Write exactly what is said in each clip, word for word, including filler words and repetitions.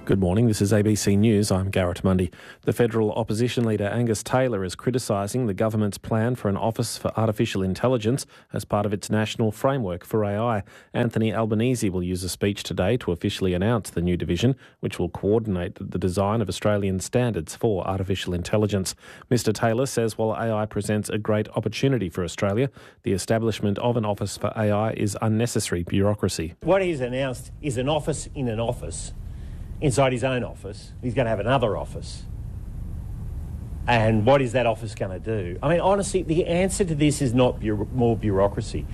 Good morning, this is A B C News. I'm Garrett Mundy. The federal opposition leader Angus Taylor is criticising the government's plan for an Office for Artificial Intelligence as part of its national framework for A I. Anthony Albanese will use a speech today to officially announce the new division, which will coordinate the design of Australian standards for artificial intelligence. Mister Taylor says while A I presents a great opportunity for Australia, the establishment of an Office for A I is unnecessary bureaucracy. What he's announced is an office in an office. Inside his own office, he's going to have another office. And what is that office going to do? I mean, honestly, the answer to this is not bu- more bureaucracy.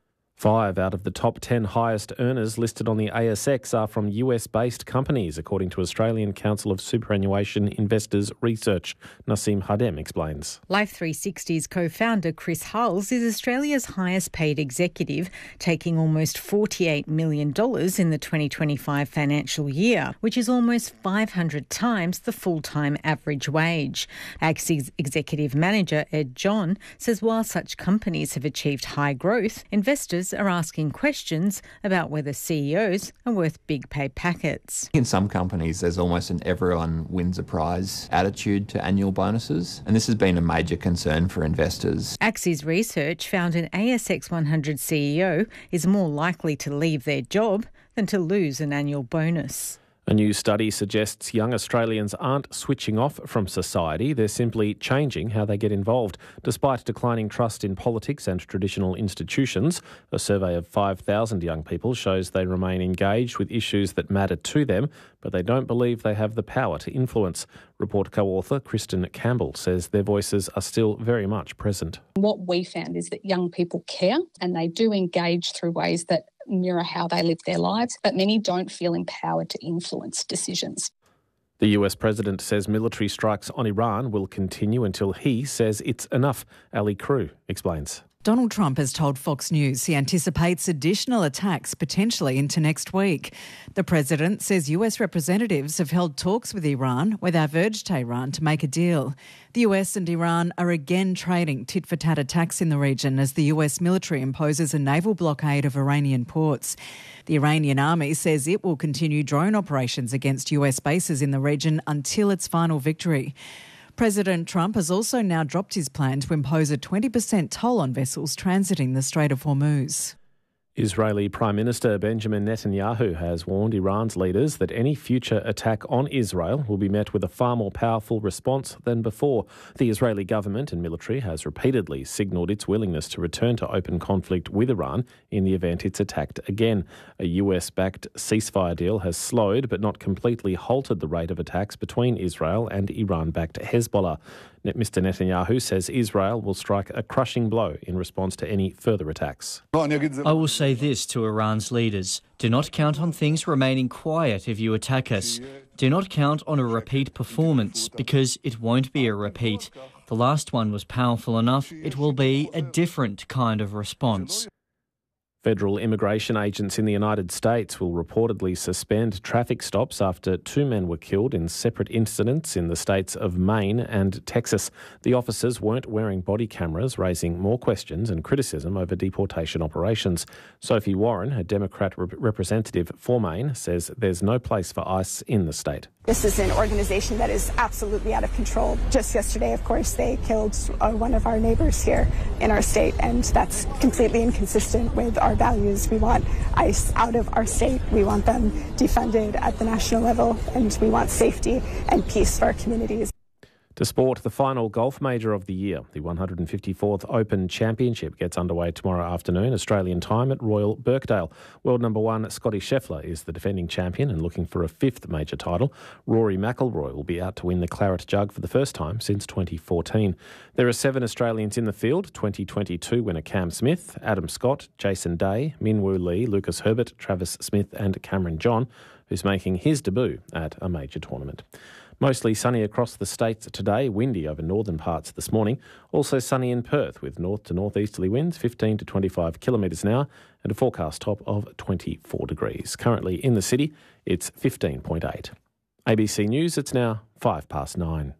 Five out of the top ten highest earners listed on the A S X are from U S-based companies, according to Australian Council of Superannuation Investors Research. Naseem Hadem explains. Life three sixty's co-founder Chris Hulls is Australia's highest paid executive, taking almost forty-eight million dollars in the twenty twenty-five financial year, which is almost five hundred times the full-time average wage. Axis executive manager Ed John says while such companies have achieved high growth, investors are asking questions about whether C E Os are worth big pay packets. In some companies, there's almost an everyone wins a prize attitude to annual bonuses, and this has been a major concern for investors. Axis research found an A S X one hundred C E O is more likely to leave their job than to lose an annual bonus. A new study suggests young Australians aren't switching off from society, they're simply changing how they get involved. Despite declining trust in politics and traditional institutions, a survey of five thousand young people shows they remain engaged with issues that matter to them, but they don't believe they have the power to influence. Report co-author Kristen Campbell says their voices are still very much present. What we found is that young people care and they do engage through ways that mirror how they live their lives, but many don't feel empowered to influence decisions. The U S president says military strikes on Iran will continue until he says it's enough. Ali Crew explains. Donald Trump has told Fox News he anticipates additional attacks potentially into next week. The president says U S representatives have held talks with Iran where they've urged Tehran to make a deal. The U S and Iran are again trading tit-for-tat attacks in the region as the U S military imposes a naval blockade of Iranian ports. The Iranian army says it will continue drone operations against U S bases in the region until its final victory. President Trump has also now dropped his plan to impose a twenty percent toll on vessels transiting the Strait of Hormuz. Israeli Prime Minister Benjamin Netanyahu has warned Iran's leaders that any future attack on Israel will be met with a far more powerful response than before. The Israeli government and military has repeatedly signalled its willingness to return to open conflict with Iran in the event it's attacked again. A U S-backed ceasefire deal has slowed but not completely halted the rate of attacks between Israel and Iran-backed Hezbollah. Mister Netanyahu says Israel will strike a crushing blow in response to any further attacks. I will say this to Iran's leaders. Do not count on things remaining quiet if you attack us. Do not count on a repeat performance because it won't be a repeat. The last one was powerful enough. It will be a different kind of response. Federal immigration agents in the United States will reportedly suspend traffic stops after two men were killed in separate incidents in the states of Maine and Texas. The officers weren't wearing body cameras, raising more questions and criticism over deportation operations. Sophie Warren, a Democrat rep- representative for Maine, says there's no place for ICE in the state. This is an organization that is absolutely out of control. Just yesterday, of course, they killed uh, one of our neighbors here in our state, and that's completely inconsistent with our values. We want ICE out of our state. We want them defunded at the national level, and we want safety and peace for our communities. To sport, the final golf major of the year, the one hundred fifty-fourth Open Championship, gets underway tomorrow afternoon, Australian time at Royal Birkdale. World number one Scotty Scheffler is the defending champion and looking for a fifth major title. Rory McIlroy will be out to win the Claret Jug for the first time since twenty fourteen. There are seven Australians in the field: twenty twenty-two winner Cam Smith, Adam Scott, Jason Day, Min Woo Lee, Lucas Herbert, Travis Smith and Cameron John, who's making his debut at a major tournament. Mostly sunny across the state today, windy over northern parts this morning. Also sunny in Perth with north to northeasterly winds, fifteen to twenty-five kilometres an hour, and a forecast top of twenty-four degrees. Currently in the city, it's fifteen point eight. A B C News, it's now five past nine.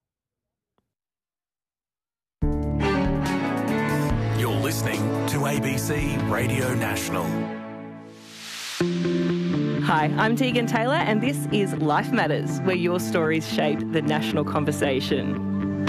You're listening to A B C Radio National. Hi, I'm Tegan Taylor and this is Life Matters, where your stories shape the national conversation.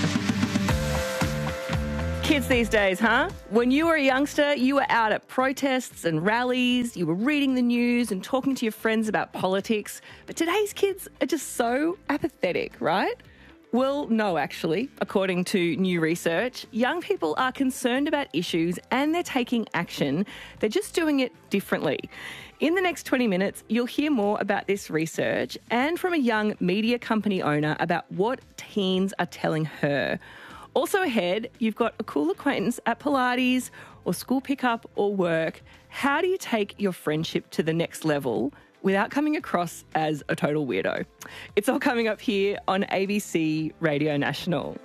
Kids these days, huh? When you were a youngster, you were out at protests and rallies, you were reading the news and talking to your friends about politics. But today's kids are just so apathetic, right? Well, no, actually. According to new research, young people are concerned about issues and they're taking action. They're just doing it differently. In the next twenty minutes, you'll hear more about this research and from a young media company owner about what teens are telling her. Also ahead, you've got a cool acquaintance at Pilates or school pickup or work. How do you take your friendship to the next level without coming across as a total weirdo? It's all coming up here on A B C Radio National.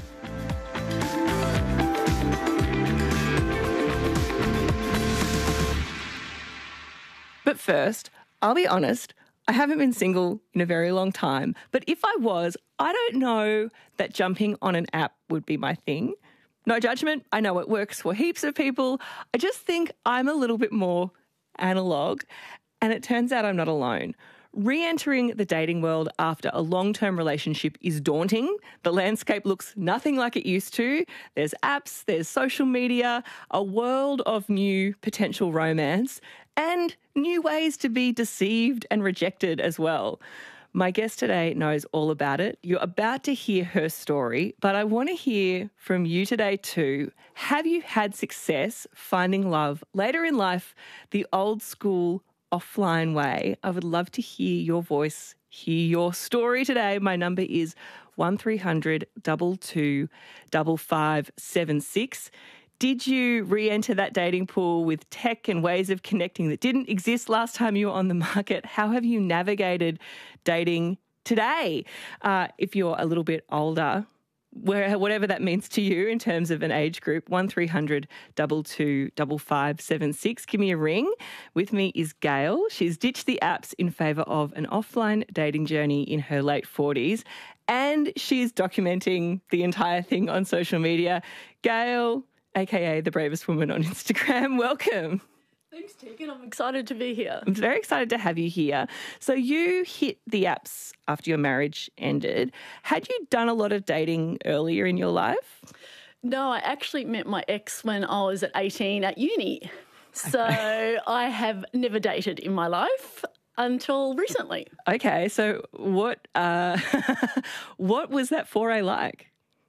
But first, I'll be honest, I haven't been single in a very long time. But if I was, I don't know that jumping on an app would be my thing. No judgment. I know it works for heaps of people. I just think I'm a little bit more analog. And it turns out I'm not alone. Re-entering the dating world after a long-term relationship is daunting. The landscape looks nothing like it used to. There's apps, there's social media, a world of new potential romance, and new ways to be deceived and rejected as well. My guest today knows all about it. You're about to hear her story, but I want to hear from you today too. Have you had success finding love later in life the old school offline way? I would love to hear your voice, hear your story today. My number is one three hundred two two five five seven six. Did you re-enter that dating pool with tech and ways of connecting that didn't exist last time you were on the market? How have you navigated dating today? Uh, if you're a little bit older, where, whatever that means to you in terms of an age group, one three hundred two two five five seven six. Give me a ring. With me is Gail. She's ditched the apps in favour of an offline dating journey in her late forties, and she's documenting the entire thing on social media. Gail, a k a the bravest woman on Instagram, welcome. Thanks, Tegan. I'm excited to be here. I'm very excited to have you here. So you hit the apps after your marriage ended. Had you done a lot of dating earlier in your life? No, I actually met my ex when I was at eighteen at uni. So okay. I have never dated in my life until recently. Okay, so what uh, what was that foray like?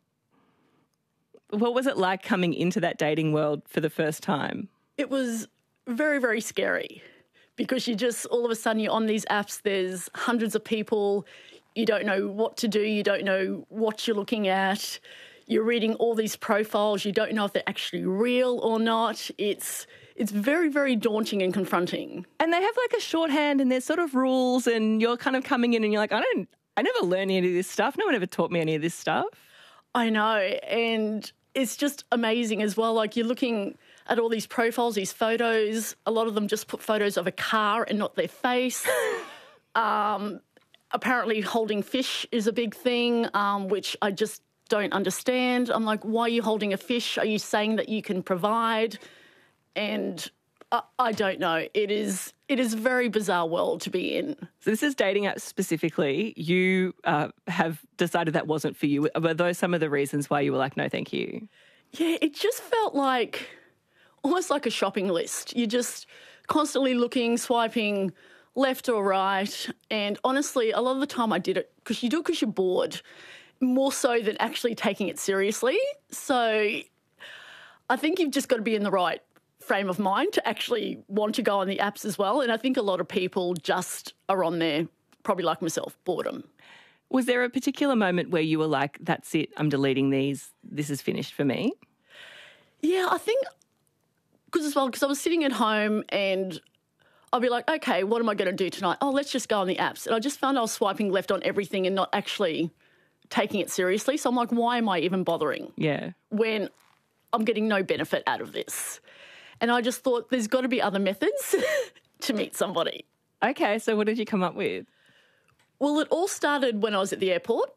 What was it like coming into that dating world for the first time? It was very, very scary because you just, all of a sudden you're on these apps, there's hundreds of people, you don't know what to do, you don't know what you're looking at, you're reading all these profiles, you don't know if they're actually real or not. It's it's very, very daunting and confronting. And they have like a shorthand and there's sort of rules and you're kind of coming in and you're like, I don't, I never learned any of this stuff. No one ever taught me any of this stuff. I know, and it's just amazing as well. Like you're looking at all these profiles, these photos. A lot of them just put photos of a car and not their face. um, apparently holding fish is a big thing, um, which I just don't understand. I'm like, why are you holding a fish? Are you saying that you can provide? And I, I don't know. It is it is a very bizarre world to be in. So this is dating apps specifically. You uh, have decided that wasn't for you. Were those some of the reasons why you were like, no, thank you? Yeah, it just felt like almost like a shopping list. You're just constantly looking, swiping left or right. And honestly, a lot of the time I did it because you do it because you're bored, more so than actually taking it seriously. So I think you've just got to be in the right frame of mind to actually want to go on the apps as well. And I think a lot of people just are on there, probably like myself, boredom. Was there a particular moment where you were like, that's it, I'm deleting these, this is finished for me? Yeah, I think because as well, because I was sitting at home and I'll be like, okay, what am I going to do tonight? Oh, let's just go on the apps. And I just found I was swiping left on everything and not actually taking it seriously. So I'm like, why am I even bothering? Yeah. When I'm getting no benefit out of this. And I just thought there's got to be other methods to meet somebody. Okay, so what did you come up with? Well, it all started when I was at the airport.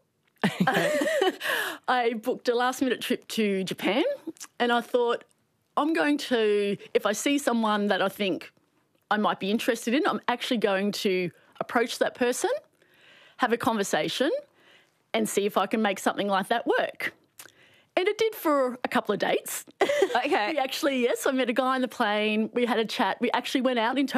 I booked a last-minute trip to Japan and I thought, I'm going to, if I see someone that I think I might be interested in, I'm actually going to approach that person, have a conversation, and see if I can make something like that work. And it did for a couple of dates. Okay. we actually, yes, I met a guy on the plane. We had a chat. We actually went out in